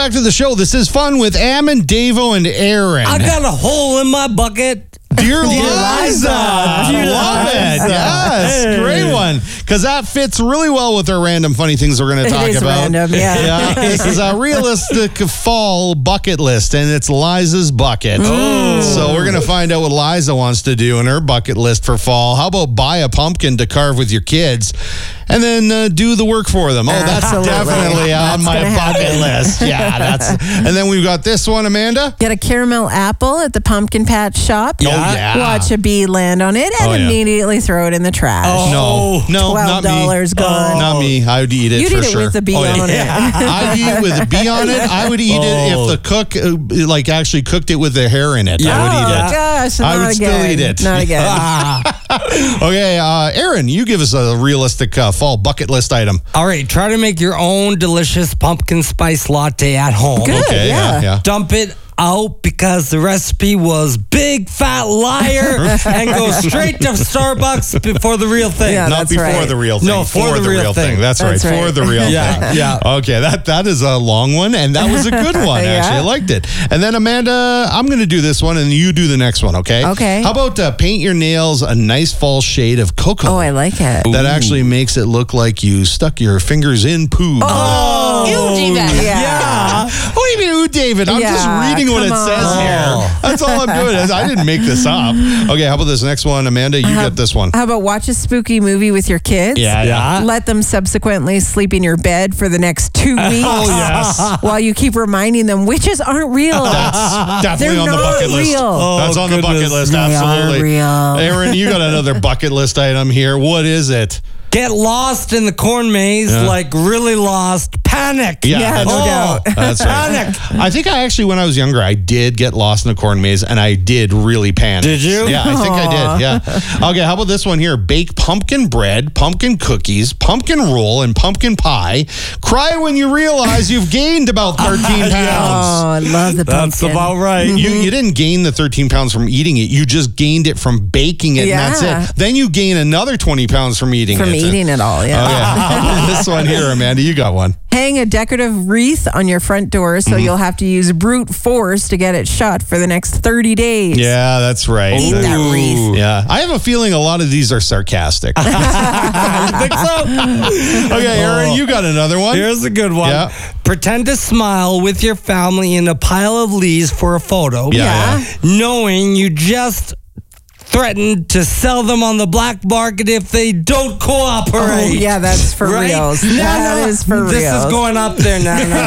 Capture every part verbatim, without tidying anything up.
back to the show. This is Fun with Am and Davo and Aaron. I got a hole in my bucket. Dear Liza. I love it. Yes, great one. Because that fits really well with our random funny things we're going to talk It is about. random, yeah. yeah. This is a realistic fall bucket list, and it's Liza's bucket. Mm. So we're going to find out what Liza wants to do in her bucket list for fall. How about buy a pumpkin to carve with your kids and then uh, do the work for them? Oh, that's Absolutely. definitely on That's my gonna bucket happen. list. Yeah, that's. And then we've got this one, Amanda. Get a caramel apple at the pumpkin patch shop. Oh, yeah. Watch a bee land on it and Oh, yeah. immediately throw it in the trash. No, no, not me. twelve dollars gone. Not me. I would eat it You'd for eat it sure. with the bee oh, yeah. on it. I'd eat it with a bee on it. I would eat it if the cook uh, like actually cooked it with the hair in it. Yeah. I would eat Oh, it. gosh, I not would again. still eat it. Not again. Okay, uh, Aaron, you give us a realistic uh, fall bucket list item. All right, try to make your own delicious pumpkin spice latte at home. Good, Okay, yeah. yeah, yeah. Dump it out because the recipe was big fat liar and go straight to Starbucks before the real thing. Yeah, Not that's before right. the real thing. No, for the real thing. That's, That's right, for right. the real Yeah, thing. yeah. Okay, that that is a long one, and that was a good one, Yeah. actually. I liked it. And then, Amanda, I'm going to do this one, and you do the next one, okay? Okay. How about uh, paint your nails a nice fall shade of cocoa? Oh, I like it. That actually makes it look like you stuck your fingers in poo. Oh, Ew, David. Yeah. Yeah. What do you mean, ooh, David? I'm just Yeah, reading what it come says on. here. That's all I'm doing. I didn't make this up. Okay, how about this next one? Amanda, you get this one. How about watch a spooky movie with your kids? Yeah, yeah. Let them subsequently sleep in your bed for the next two weeks. Oh, yes. While you keep reminding them witches aren't real. That's definitely They're on the not bucket list. real. That's on the bucket goodness. list, They are absolutely. real. Aaron, you got another bucket list item here. What is it? Get lost in the corn maze, Yeah. like really lost. Panic. Yeah, that's- no Oh, doubt. That's right. Panic. I think I actually, when I was younger, I did get lost in a corn maze, and I did really panic. Did you? Yeah, I think I did. Yeah. Okay, how about this one here? Bake pumpkin bread, pumpkin cookies, pumpkin roll, and pumpkin pie. Cry when you realize you've gained about thirteen pounds. Oh, I love the That's pumpkin. about right. You, you didn't gain the thirteen pounds from eating it. You just gained it from baking it, Yeah. and that's it. Then you gain another twenty pounds from eating From it. eating it all, yeah. Okay. This one here, Amanda, you got one. Hang a decorative wreath on your front door so Mm-hmm. you'll have to use brute force to get it shut for the next thirty days. Yeah, that's right. Eat that Ooh. wreath. Yeah. I have a feeling a lot of these are sarcastic. Okay, I think so. Aaron, you got another one? Here's a good one. Yeah. Pretend to smile with your family in a pile of leaves for a photo. Yeah, Yeah. Knowing you just threatened to sell them on the black market if they don't cooperate. Oh, yeah, that's for Right? reals. Nana, That is for this reals. is going up there, Nana.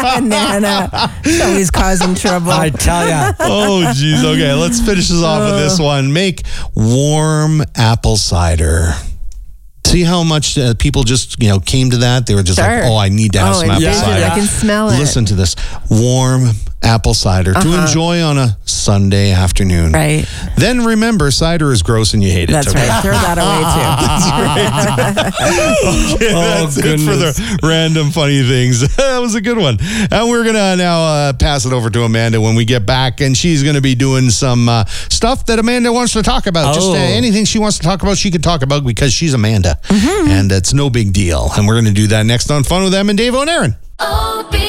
Nana. She's always causing trouble. I tell ya. Oh, geez. Okay, let's finish this off with this one. Make warm apple cider. See how much uh, people just, you know, came to that? They were just Sure. like, oh, I need to have Oh, some I apple did. cider. I can smell it. Listen to this. Warm apple cider to enjoy on a Sunday afternoon. Right. Then remember, cider is gross and you hate it. That's okay? right. Throw that away, too. Okay, that's it for the random funny things. That was a good one. And we're going to now uh, pass it over to Amanda when we get back. And she's going to be doing some uh, stuff that Amanda wants to talk about. Just uh, Oh. anything she wants to talk about, she can talk about because she's Amanda. And it's no big deal. And we're going to do that next on Fun with Em and Davo and Aaron. Oh,